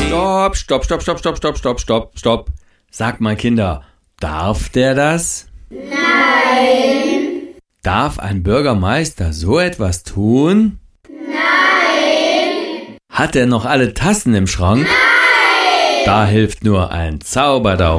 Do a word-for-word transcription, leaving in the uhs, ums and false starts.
Stopp, stopp, stopp, stopp, stopp, stopp, stopp, stopp, stopp. Sag mal, Kinder, darf der das? Nein. Darf ein Bürgermeister so etwas tun? Nein. Hat er noch alle Tassen im Schrank? Nein. Da hilft nur ein Zauberdaumen.